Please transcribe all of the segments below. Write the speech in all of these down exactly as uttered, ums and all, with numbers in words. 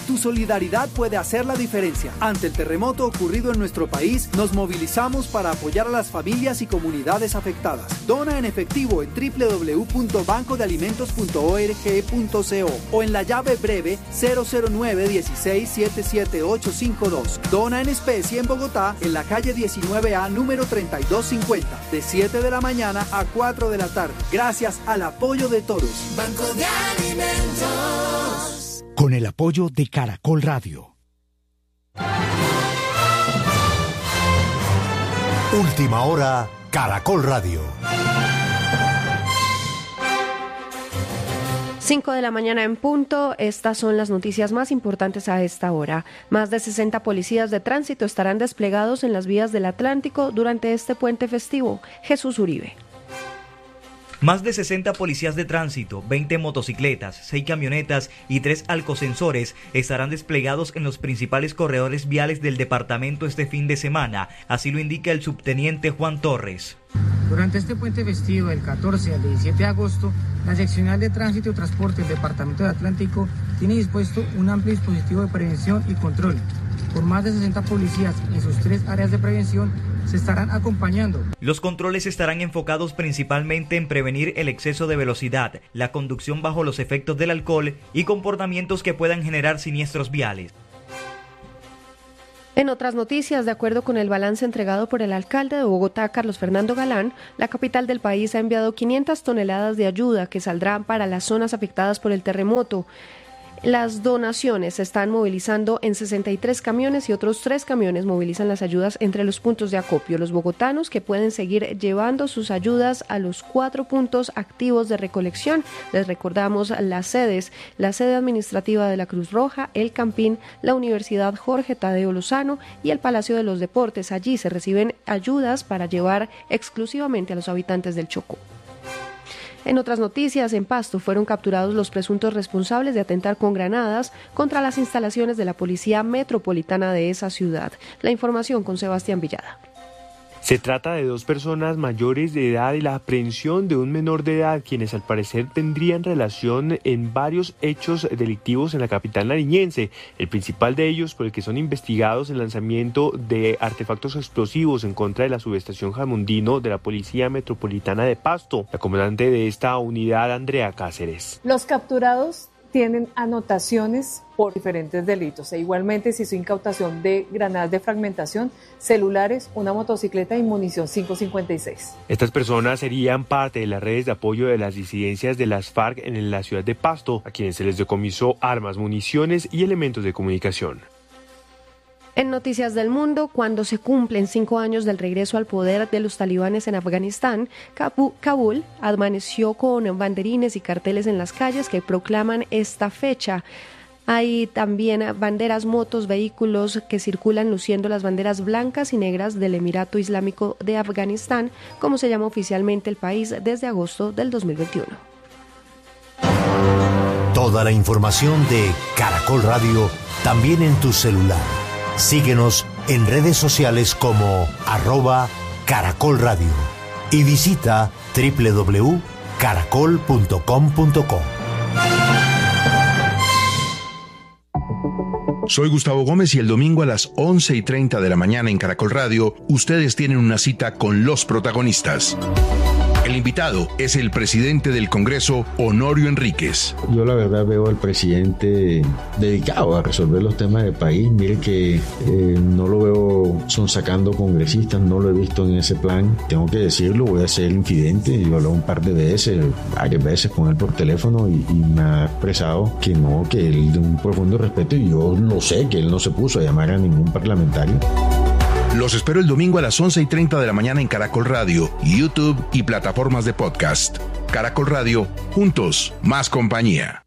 Tu solidaridad puede hacer la diferencia. Ante el terremoto ocurrido en nuestro país, nos movilizamos para apoyar a las familias y comunidades afectadas. Dona en efectivo en doble u doble u doble u punto banco de alimentos punto org punto co o en la llave breve cero cero nueve dieciséis siete siete ocho cinco dos. Dona en especie en Bogotá, en la calle diecinueve A, número treinta y dos cincuenta, de siete de la mañana a cuatro de la tarde. Gracias al apoyo de todos. Banco de Alimentos. Con el apoyo de Caracol Radio. Última hora, Caracol Radio. cinco de la mañana en punto, estas son las noticias más importantes a esta hora. Más de sesenta policías de tránsito estarán desplegados en las vías del Atlántico durante este puente festivo. Jesús Uribe. Más de sesenta policías de tránsito, veinte motocicletas, seis camionetas y tres alcosensores estarán desplegados en los principales corredores viales del departamento este fin de semana, así lo indica el subteniente Juan Torres. Durante este puente festivo del catorce al diecisiete de agosto, la seccional de tránsito y transporte del departamento del Atlántico tiene dispuesto un amplio dispositivo de prevención y control. Por más de sesenta policías en sus tres áreas de prevención se estarán acompañando. Los controles estarán enfocados principalmente en prevenir el exceso de velocidad, la conducción bajo los efectos del alcohol y comportamientos que puedan generar siniestros viales. En otras noticias, de acuerdo con el balance entregado por el alcalde de Bogotá, Carlos Fernando Galán, la capital del país ha enviado quinientas toneladas de ayuda que saldrán para las zonas afectadas por el terremoto. Las donaciones se están movilizando en sesenta y tres camiones y otros tres camiones movilizan las ayudas entre los puntos de acopio. Los bogotanos que pueden seguir llevando sus ayudas a los cuatro puntos activos de recolección. Les recordamos las sedes, la sede administrativa de la Cruz Roja, el Campín, la Universidad Jorge Tadeo Lozano y el Palacio de los Deportes. Allí se reciben ayudas para llevar exclusivamente a los habitantes del Chocó. En otras noticias, en Pasto fueron capturados los presuntos responsables de atentar con granadas contra las instalaciones de la Policía Metropolitana de esa ciudad. La información con Sebastián Villada. Se trata de dos personas mayores de edad y la aprehensión de un menor de edad, quienes al parecer tendrían relación en varios hechos delictivos en la capital nariñense. El principal de ellos, por el que son investigados, el lanzamiento de artefactos explosivos en contra de la subestación Jamundino de la Policía Metropolitana de Pasto. La comandante de esta unidad, Andrea Cáceres. Los capturados tienen anotaciones por diferentes delitos e igualmente se hizo incautación de granadas de fragmentación, celulares, una motocicleta y munición cinco cincuenta y seis. Estas personas serían parte de las redes de apoyo de las disidencias de las FARC en la ciudad de Pasto, a quienes se les decomisó armas, municiones y elementos de comunicación. En Noticias del Mundo, cuando se cumplen cinco años del regreso al poder de los talibanes en Afganistán, Kabul amaneció con banderines y carteles en las calles que proclaman esta fecha. Hay también banderas, motos, vehículos que circulan luciendo las banderas blancas y negras del Emirato Islámico de Afganistán, como se llama oficialmente el país desde agosto del dos mil veintiuno. Toda la información de Caracol Radio también en tu celular. Síguenos en redes sociales como arroba Caracol Radio y visita doble u doble u doble u punto caracol punto com punto co. Soy Gustavo Gómez y el domingo a las once y treinta de la mañana en Caracol Radio, ustedes tienen una cita con los protagonistas. El invitado es el presidente del Congreso, Honorio Enríquez. Yo la verdad veo al presidente dedicado a resolver los temas del país. Mire que eh, no lo veo sonsacando congresistas, no lo he visto en ese plan. Tengo que decirlo, voy a ser infidente. Yo he hablado un par de veces, varias veces con él por teléfono y, y me ha expresado que no, que él de un profundo respeto, y yo lo sé, que él no se puso a llamar a ningún parlamentario. Los espero el domingo a las once y treinta de la mañana en Caracol Radio, YouTube y plataformas de podcast. Caracol Radio, juntos, más compañía.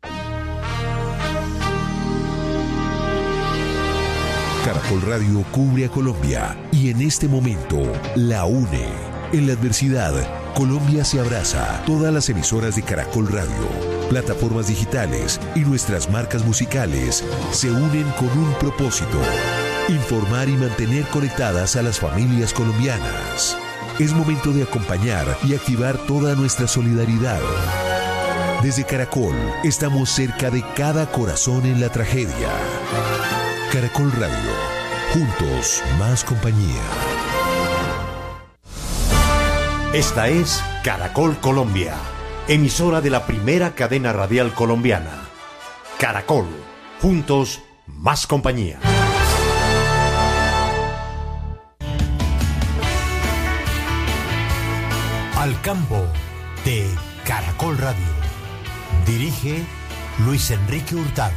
Caracol Radio cubre a Colombia y en este momento la une. En la adversidad, Colombia se abraza. Todas las emisoras de Caracol Radio, plataformas digitales y nuestras marcas musicales se unen con un propósito: informar y mantener conectadas a las familias colombianas. Es momento de acompañar y activar toda nuestra solidaridad. Desde Caracol, estamos cerca de cada corazón en la tragedia. Caracol Radio, juntos más compañía. Esta es Caracol Colombia, emisora de la primera cadena radial colombiana. Caracol, juntos más compañía. Al campo de Caracol Radio. Dirige Luis Enrique Hurtado.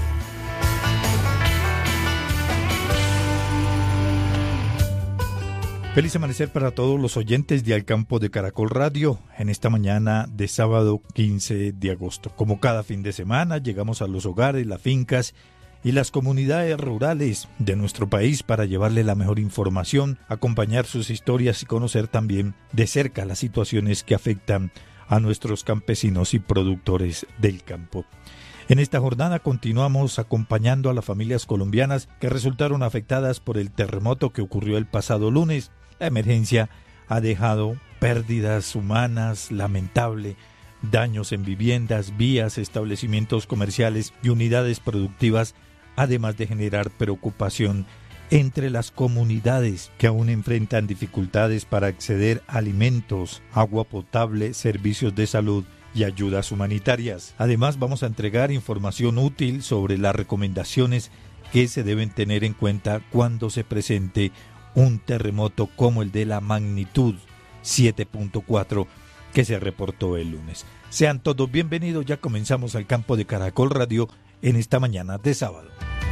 Feliz amanecer para todos los oyentes de Al Campo de Caracol Radio en esta mañana de sábado quince de agosto. Como cada fin de semana, llegamos a los hogares, las fincas y las comunidades rurales de nuestro país para llevarle la mejor información, acompañar sus historias y conocer también de cerca las situaciones que afectan a nuestros campesinos y productores del campo. En esta jornada continuamos acompañando a las familias colombianas que resultaron afectadas por el terremoto que ocurrió el pasado lunes. La emergencia ha dejado pérdidas humanas lamentables, daños en viviendas, vías, establecimientos comerciales y unidades productivas, además de generar preocupación entre las comunidades que aún enfrentan dificultades para acceder a alimentos, agua potable, servicios de salud y ayudas humanitarias. Además, vamos a entregar información útil sobre las recomendaciones que se deben tener en cuenta cuando se presente un terremoto como el de la magnitud siete punto cuatro que se reportó el lunes. Sean todos bienvenidos, ya comenzamos Al Campo de Caracol Radio en esta mañana de sábado.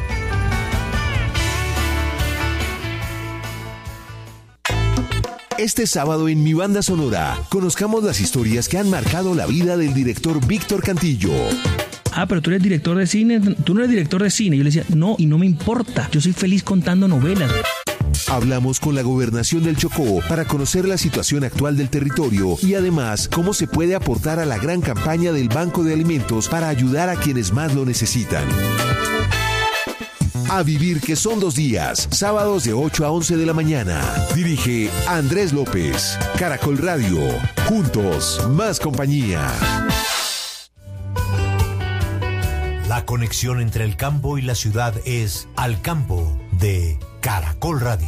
Este sábado en Mi Banda Sonora, conozcamos las historias que han marcado la vida del director Víctor Cantillo. Ah, pero tú eres director de cine, tú no eres director de cine. Yo le decía, no, y no me importa, yo soy feliz contando novelas. Hablamos con la Gobernación del Chocó para conocer la situación actual del territorio y además cómo se puede aportar a la gran campaña del Banco de Alimentos para ayudar a quienes más lo necesitan. A vivir que son dos días, sábados de ocho a once de la mañana. Dirige Andrés López. Caracol Radio, juntos más compañía. La conexión entre el campo y la ciudad es Al Campo de Caracol Radio.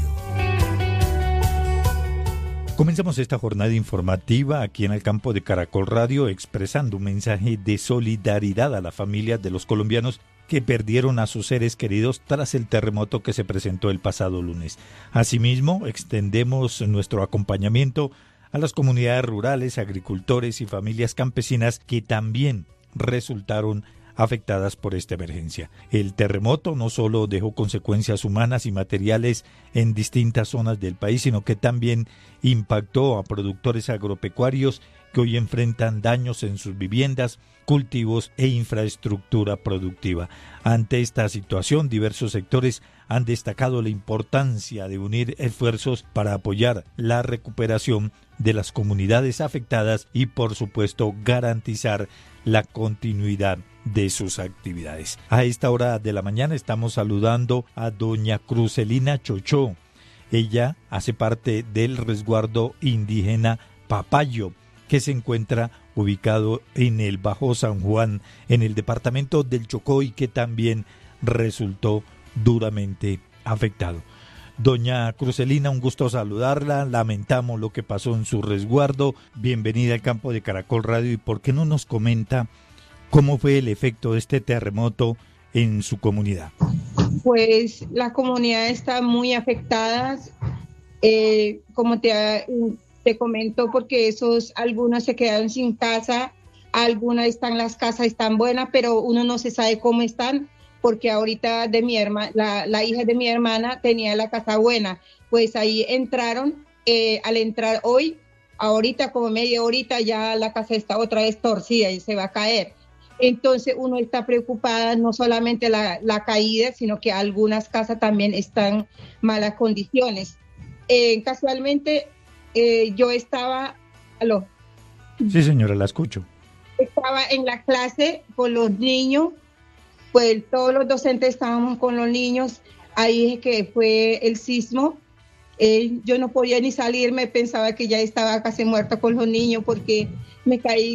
Comenzamos esta jornada informativa aquí en Al Campo de Caracol Radio expresando un mensaje de solidaridad a las familias de los colombianos que perdieron a sus seres queridos tras el terremoto que se presentó el pasado lunes. Asimismo, extendemos nuestro acompañamiento a las comunidades rurales, agricultores y familias campesinas que también resultaron afectadas por esta emergencia. El terremoto no solo dejó consecuencias humanas y materiales en distintas zonas del país, sino que también impactó a productores agropecuarios que hoy enfrentan daños en sus viviendas, cultivos e infraestructura productiva. Ante esta situación, diversos sectores han destacado la importancia de unir esfuerzos para apoyar la recuperación de las comunidades afectadas y, por supuesto, garantizar la continuidad de sus actividades. A esta hora de la mañana estamos saludando a doña Crucelina Chochó. Ella hace parte del resguardo indígena Papayo, que se encuentra ubicado en el Bajo San Juan, en el departamento del Chocó, y que también resultó duramente afectado. Doña Crucelina, un gusto saludarla, lamentamos lo que pasó en su resguardo, bienvenida al Campo de Caracol Radio, y por qué no nos comenta cómo fue el efecto de este terremoto en su comunidad. Pues la comunidad está muy afectada, eh, como te, te comento, porque esos, algunos se quedaron sin casa, algunas están, las casas están buenas, pero uno no se sabe cómo están, porque ahorita de mi hermana, la, la hija de mi hermana tenía la casa buena, pues ahí entraron, eh, al entrar hoy, ahorita como media horita ya la casa está otra vez torcida y se va a caer. Entonces uno está preocupada, no solamente la, la caída, sino que algunas casas también están en malas condiciones. Eh, casualmente eh, yo estaba, ¿aló? Sí, señora, la escucho. Estaba en la clase con los niños, pues todos los docentes estábamos con los niños, ahí es que fue el sismo. Eh, yo no podía ni salirme, pensaba que ya estaba casi muerta con los niños porque me caí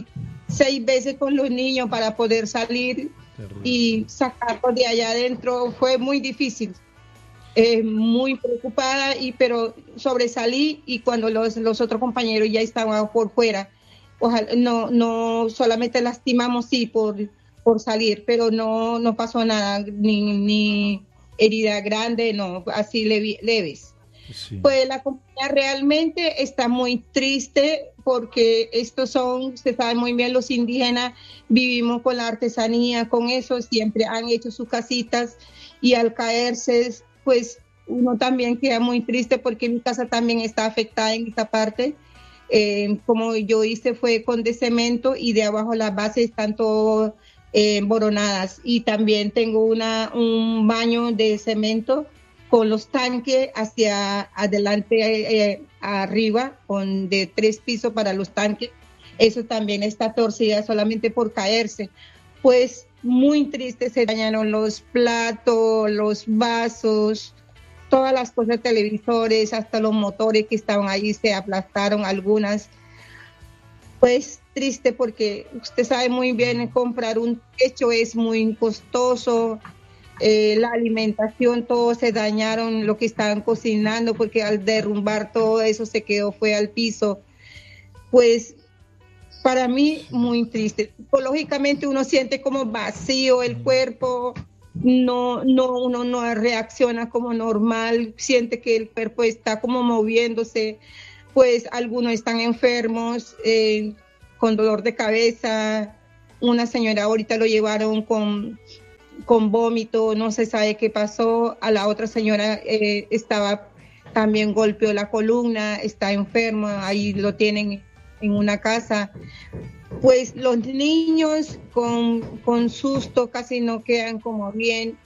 seis veces con los niños para poder salir Terrible. y sacarlos de allá adentro. Fue muy difícil, eh, muy preocupada, y pero sobresalí, y cuando los, los otros compañeros ya estaban por fuera, ojalá, no, no solamente lastimamos sí por, por salir, pero no, no pasó nada, ni, ni herida grande, no, así leve, leves. Sí. Pues la comunidad realmente está muy triste, porque estos son, se sabe muy bien, los indígenas vivimos con la artesanía, con eso siempre han hecho sus casitas, y al caerse, pues uno también queda muy triste, porque mi casa también está afectada en esta parte. Eh, como yo hice fue con de cemento, y de abajo las bases están todo eh, emboronadas, y también tengo una un baño de cemento con los tanques hacia adelante, eh, arriba, con de tres pisos para los tanques. Eso también está torcida solamente por caerse. Pues muy triste, se dañaron los platos, los vasos, todas las cosas, televisores, hasta los motores que estaban ahí se aplastaron algunas. Pues triste, porque usted sabe muy bien, comprar un techo es muy costoso. Eh, la alimentación, todo se dañaron, lo que estaban cocinando, porque al derrumbar todo eso se quedó, fue al piso. Pues para mí muy triste. Psicológicamente uno siente como vacío el cuerpo, no, no, uno no reacciona como normal, siente que el cuerpo está como moviéndose. Pues algunos están enfermos, eh, con dolor de cabeza. Una señora ahorita lo llevaron con con vómito, no se sabe qué pasó. A la otra señora eh, estaba también golpeó la columna, está enferma, ahí lo tienen en una casa. Pues los niños con, con susto casi no quedan como bien.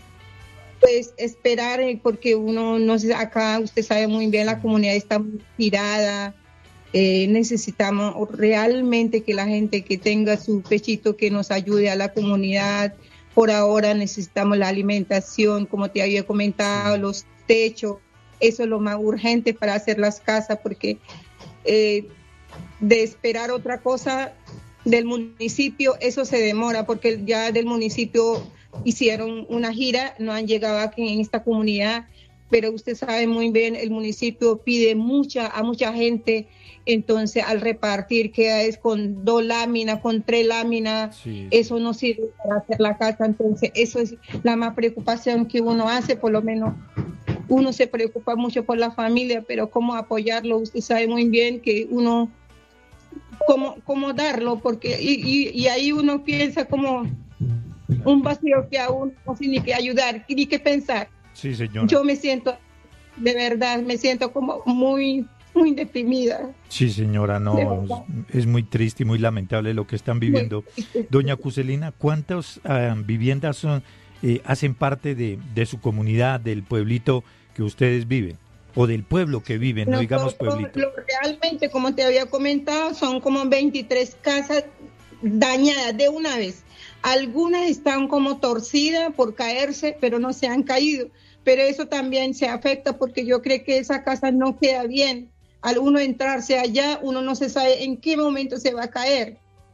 Pues esperar, porque uno no sé, acá usted sabe muy bien, la comunidad está muy tirada. Eh, necesitamos realmente que la gente que tenga su pechito, que nos ayude a la comunidad. Por ahora necesitamos la alimentación, como te había comentado, los techos, eso es lo más urgente para hacer las casas, porque eh, de esperar otra cosa del municipio, eso se demora, porque ya del municipio hicieron una gira, no han llegado aquí en esta comunidad, pero usted sabe muy bien, el municipio pide mucha a mucha gente. Entonces al repartir queda es con dos láminas, con tres láminas, sí, eso no sirve para hacer la casa. Entonces eso es la más preocupación que uno hace, por lo menos uno se preocupa mucho por la familia, pero cómo apoyarlo, usted sabe muy bien que uno, cómo, cómo darlo, porque y, y, y ahí uno piensa como un vacío que a uno no tiene ni que ayudar, ni que pensar. Sí, señora. Yo me siento, de verdad, me siento como muy... muy deprimida. Sí, señora, no, es, es muy triste y muy lamentable lo que están viviendo. Doña Cuselina, ¿cuántas uh, viviendas son, eh, hacen parte de, de su comunidad, del pueblito que ustedes viven? O del pueblo que viven, no, no digamos pueblito. Lo, realmente, como te había comentado, son como veintitrés casas dañadas de una vez. Algunas están como torcidas por caerse, pero no se han caído. Pero eso también se afecta, porque yo creo que esa casa no queda bien. Al uno entrarse allá, uno no se sabe en qué momento se va a caer.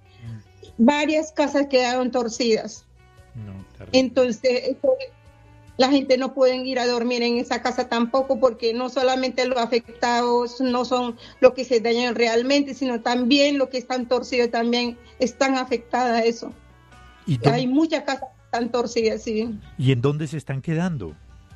Varias casas quedaron torcidas. No, entonces, eso, la gente no puede ir a dormir en esa casa tampoco, porque no solamente los afectados no son los que se dañan realmente, sino también los que están torcidos también están afectadas a eso. ¿Y hay muchas casas que están torcidas, sí. ¿Y en dónde se están quedando?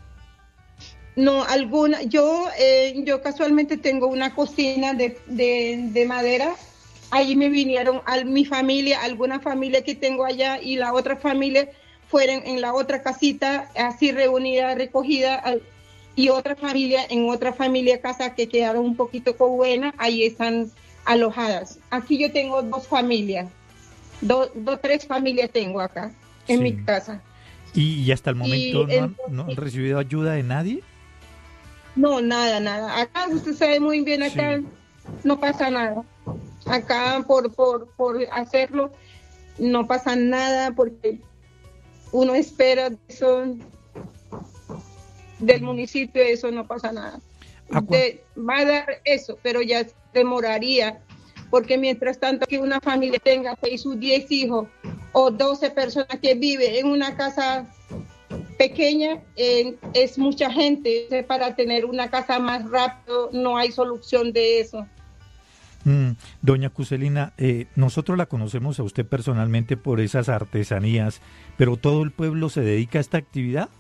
No, alguna, yo eh, yo casualmente tengo una cocina de, de, de madera. Ahí me vinieron a mi familia, alguna familia que tengo allá, y la otra familia fueron en la otra casita, así reunida, recogida, y otra familia en otra familia casa que quedaron un poquito buena, ahí están alojadas. Aquí yo tengo dos familias, dos, dos tres familias tengo acá en sí. mi casa. ¿Y, y hasta el momento no, el, han, no han recibido ayuda de nadie? No, nada, nada. Acá usted sabe muy bien, acá sí. no pasa nada. Acá por, por, por hacerlo no pasa nada, porque uno espera eso del municipio, eso no pasa nada. De, va a dar eso, pero ya demoraría, porque mientras tanto que una familia tenga seis o diez hijos o doce personas que viven en una casa pequeña, eh, es mucha gente. Para tener una casa más rápido no hay solución de eso. Mm, doña Cuselina, eh, nosotros la conocemos a usted personalmente por esas artesanías, pero ¿todo el pueblo se dedica a esta actividad?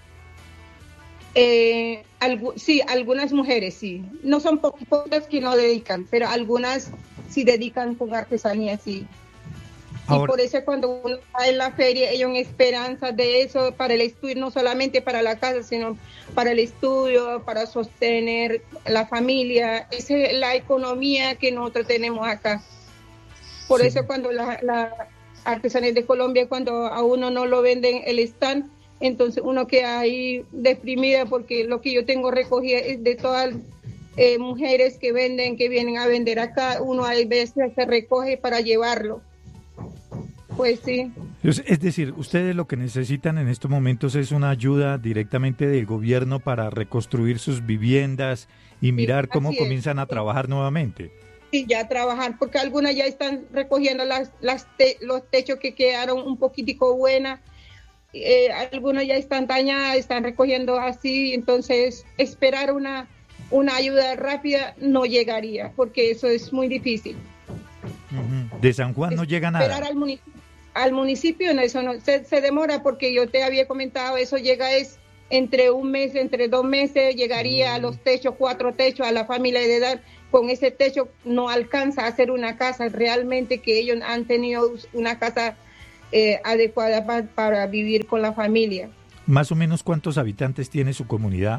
Eh, algu- sí, algunas mujeres sí. No son po- pocas que no dedican, pero algunas sí dedican con artesanía, sí. Ahora, y por eso cuando uno va en la feria, hay una esperanza de eso para el estudio, no solamente para la casa, sino para el estudio, para sostener la familia. Esa es la economía que nosotros tenemos acá. Por sí. eso cuando la, la artesanía de Colombia, cuando a uno no lo venden el stand, entonces uno queda ahí deprimida, porque lo que yo tengo recogida es de todas eh, mujeres que venden, que vienen a vender acá. Uno a veces se recoge para llevarlo. Pues sí. Es decir, ustedes lo que necesitan en estos momentos es una ayuda directamente del gobierno para reconstruir sus viviendas y mirar sí, cómo comienzan a trabajar nuevamente. Sí, ya trabajar, porque algunas ya están recogiendo las, las te, los techos que quedaron un poquitico buenas, eh, algunas ya están dañadas, están recogiendo así, entonces esperar una, una ayuda rápida no llegaría, porque eso es muy difícil. Uh-huh. De San Juan no llega nada. Esperar al municipio. Al municipio en eso no, se, se demora, porque yo te había comentado, eso llega es entre un mes, entre dos meses, llegaría mm. a los techos, cuatro techos, a la familia de edad. Con ese techo no alcanza a hacer una casa realmente, que ellos han tenido una casa eh, adecuada pa, para vivir con la familia. ¿Más o menos cuántos habitantes tiene su comunidad?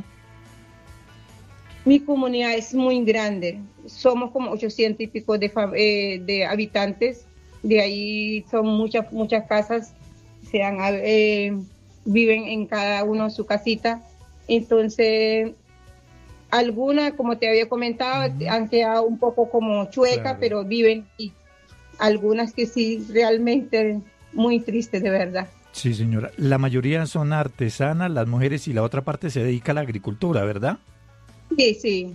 Mi comunidad es muy grande, somos como ochocientos y pico de, eh, de habitantes. De ahí son muchas muchas casas, se han, eh, viven en cada uno su casita. Entonces, algunas, como te había comentado, uh-huh. han quedado un poco como chuecas, claro. pero viven. Y algunas que sí, realmente muy tristes, de verdad. Sí, señora. La mayoría son artesanas, las mujeres, y la otra parte se dedica a la agricultura, ¿verdad? Sí, sí.